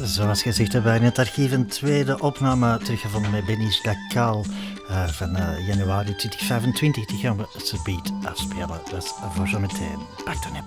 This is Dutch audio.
Zoals gezegd hebben we in het archief een tweede opname teruggevonden met Benny Gakal van januari 2025. Die gaan we subiet afspelen. Dat is voor zometeen. Pak dan